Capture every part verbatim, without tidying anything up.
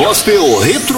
Gospel Retro.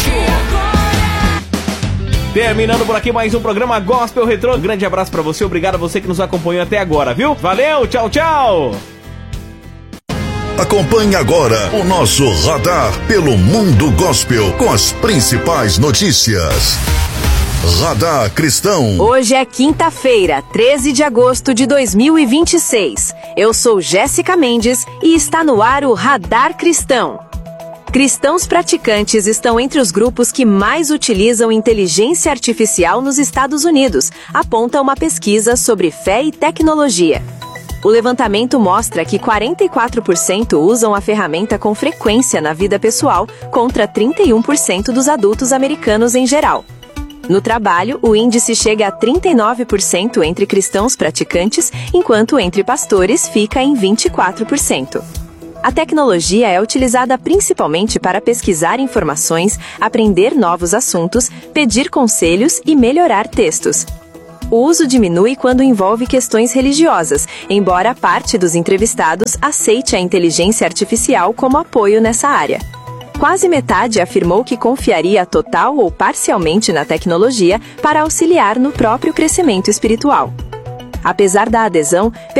Terminando por aqui mais um programa Gospel Retro. Grande abraço pra você, obrigado a você que nos acompanhou até agora, viu? Valeu, tchau, tchau! Acompanhe agora o nosso radar pelo mundo gospel com as principais notícias. Radar Cristão. Hoje é quinta-feira, treze de agosto de dois mil e vinte e seis. Eu sou Jéssica Mendes e está no ar o Radar Cristão. Cristãos praticantes estão entre os grupos que mais utilizam inteligência artificial nos Estados Unidos, aponta uma pesquisa sobre fé e tecnologia. O levantamento mostra que quarenta e quatro por cento usam a ferramenta com frequência na vida pessoal, contra trinta e um por cento dos adultos americanos em geral. No trabalho, o índice chega a trinta e nove por cento entre cristãos praticantes, enquanto entre pastores fica em vinte e quatro por cento. A tecnologia é utilizada principalmente para pesquisar informações, aprender novos assuntos, pedir conselhos e melhorar textos. O uso diminui quando envolve questões religiosas, embora parte dos entrevistados aceite a inteligência artificial como apoio nessa área. Quase metade afirmou que confiaria total ou parcialmente na tecnologia para auxiliar no próprio crescimento espiritual. Apesar da adesão,